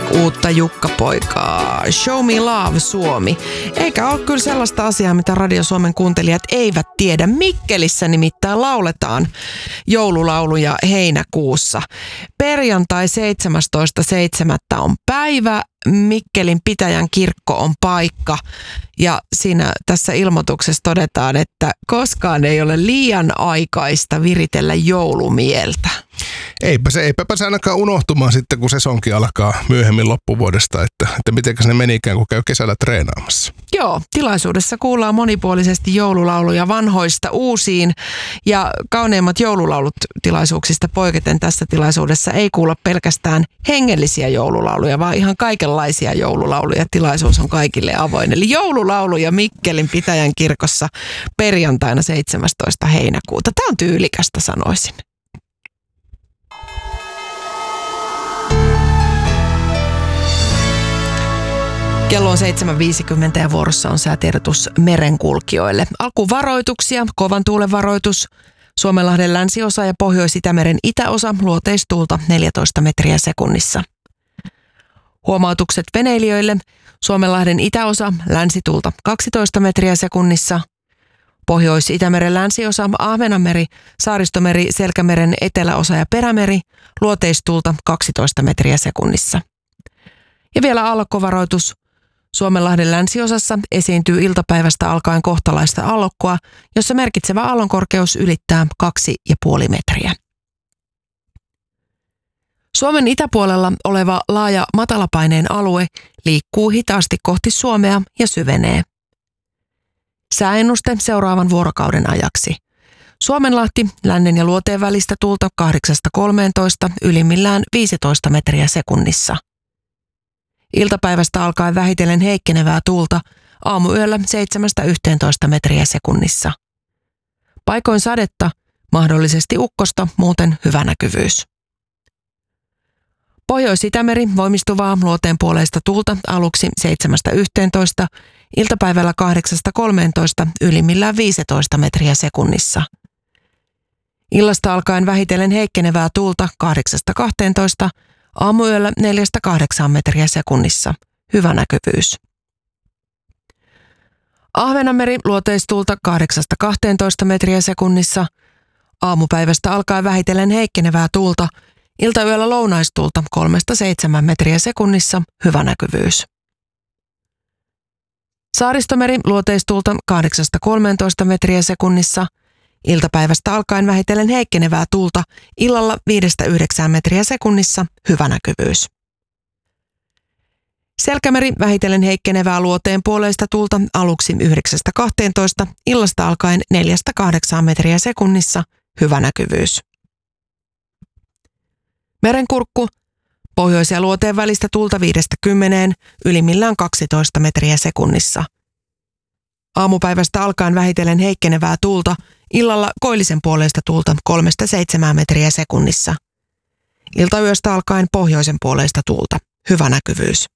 uutta Jukka-poikaa. Show Me Love Suomi. Eikä ole kyllä sellaista asiaa, mitä Radio Suomen kuuntelijat eivät tiedä. Mikkelissä nimittäin lauletaan joululauluja heinäkuussa. Perjantai 17.7. on päivä. Mikkelin Pitäjän kirkko on paikka. Ja siinä tässä ilmoituksessa todetaan, että koskaan ei ole liian aikaista viritellä joulumieltä. Eipä se ainakaan unohtumaan sitten, kun sesonki alkaa myöhemmin loppuvuodesta, että miten se menikään, kun käy kesällä treenaamassa. Joo, tilaisuudessa kuullaan monipuolisesti joululauluja vanhoista uusiin ja kauneimmat joululaulut tilaisuuksista poiketen tässä tilaisuudessa ei kuulla pelkästään hengellisiä joululauluja, vaan ihan kaikenlaisia joululauluja. Tilaisuus on kaikille avoin. Eli joululauluja Mikkelin Pitäjän kirkossa perjantaina 17. heinäkuuta. Tämä on tyylikästä, sanoisin. Kello on 7.50 ja vuorossa on säätiedotus merenkulkijoille. Alkuvaroituksia, kovan tuulen varoitus, Suomenlahden länsiosa ja Pohjois-Itämeren itäosa, luoteistuulta 14 metriä sekunnissa. Huomautukset veneilijöille, Suomenlahden itäosa, länsituulta 12 metriä sekunnissa. Pohjois-Itämeren länsiosa, Ahvenanmeri, Saaristomeri, Selkämeren eteläosa ja Perämeri, luoteistuulta 12 metriä sekunnissa. Ja vielä aallokkovaroitus. Suomenlahden länsiosassa esiintyy iltapäivästä alkaen kohtalaista aallokkoa, jossa merkitsevä aallonkorkeus ylittää 2,5 metriä. Suomen itäpuolella oleva laaja matalapaineen alue liikkuu hitaasti kohti Suomea ja syvenee. Sääennuste seuraavan vuorokauden ajaksi. Suomenlahti, lännen ja luoteen välistä tuulta 8-13, ylimmillään 15 metriä sekunnissa. Iltapäivästä alkaen vähitellen heikkenevää tuulta, aamuyöllä 7-11 metriä sekunnissa. Paikoin sadetta, mahdollisesti ukkosta, muuten hyvä näkyvyys. Pohjois-Itämeri voimistuvaa luoteen puoleista tuulta aluksi 7-11, iltapäivällä 8-13, ylimmillään 15 metriä sekunnissa. Illasta alkaen vähitellen heikkenevää tuulta 8-12, aamuyöllä 4-8 metriä sekunnissa. Hyvä näkyvyys. Ahvenanmeri luoteistuulta 8-12 metriä sekunnissa. Aamupäivästä alkaen vähitellen heikkenevää tuulta. Iltayöllä lounaistuulta 3-7 metriä sekunnissa. Hyvä näkyvyys. Saaristomeri luoteistuulta 8-13 metriä sekunnissa. Iltapäivästä alkaen vähitellen heikkenevää tuulta, illalla 5-9 metriä sekunnissa, hyvä näkyvyys. Selkämeri vähitellen heikkenevää luoteen puoleista tuulta aluksi 9-12, illasta alkaen 4-8 metriä sekunnissa, hyvä näkyvyys. Merenkurkku, pohjois- ja luoteen välistä tuulta 5-10, ylimmillään 12 metriä sekunnissa. Aamupäivästä alkaen vähitellen heikkenevää tuulta, illalla koillisen puoleista tuulta 3-7 metriä sekunnissa. Iltayöstä alkaen pohjoisen puoleista tuulta. Hyvä näkyvyys.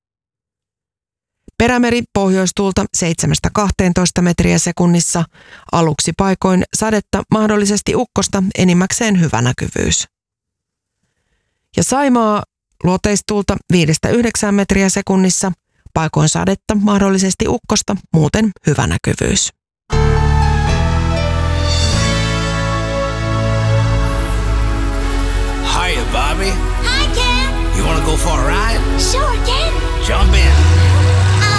Perämeri pohjoistuulta 7-12 metriä sekunnissa. Aluksi paikoin sadetta, mahdollisesti ukkosta, enimmäkseen hyvä näkyvyys. Ja Saimaa luoteistuulta 5-9 metriä sekunnissa. Paikoin sadetta, mahdollisesti ukkosta, muuten hyvä näkyvyys. Hiya, Bobby. Hi, Ken. You want to go for a ride? Sure, Ken.